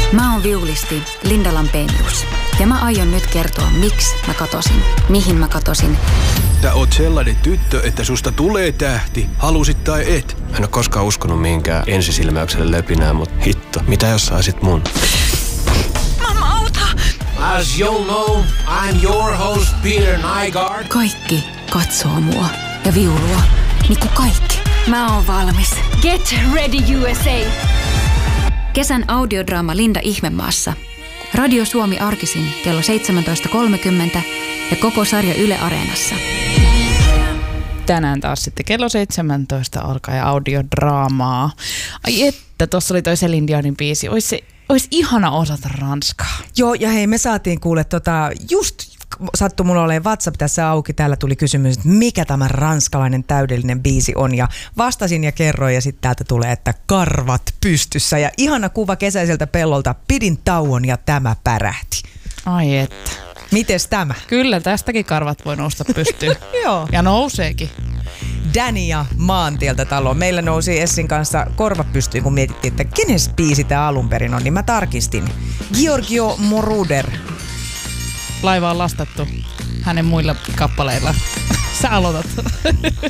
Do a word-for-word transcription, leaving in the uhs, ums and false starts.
Mä oon viulisti Linda Lampenius. Ja mä aion nyt kertoa, miksi mä katosin, mihin mä katosin. Sä oot sellainen tyttö, että susta tulee tähti, halusit tai et. Mä en oo koskaan uskonut mihinkään ensisilmäykselle löpinää, mut hitto, mitä jos saisit mun? Mamma, auta! As you'll know, I'm your host Peter Nygaard. Kaikki katsoo mua ja viulua, niinku kaikki. Mä oon valmis. Get ready U S A! Kesän audiodraama Linda Ihmemaassa. Radio Suomi arkisin kello seitsemäntoista kolmekymmentä ja koko sarja Yle Areenassa. Tänään taas sitten kello seitsemäntoista alkaa ja audiodraamaa. Ai että, tossa oli toi Celine Dionin biisi. Ois se, ois ihana osata ranskaa. Joo, ja hei, me saatiin kuule tota, just sattui mulla olemaan WhatsApp tässä auki. Täällä tuli kysymys, että mikä tämä ranskalainen täydellinen biisi on. Ja vastasin ja kerroin ja sitten täältä tulee, että karvat pystyssä. Ja ihana kuva kesäiseltä pellolta. Pidin tauon ja tämä pärähti. Ai että. Mites tämä? Kyllä, tästäkin karvat voi nousta pystyyn. Joo. Ja nouseekin. Dania Maantieltä talo. Meillä nousi Essin kanssa korva pystyyn, kun mietittiin, että kenes biisi tämä alun perin on, niin mä tarkistin. Giorgio Moroder. Laiva on lastattu hänen muilla kappaleilla. Sä aloitat.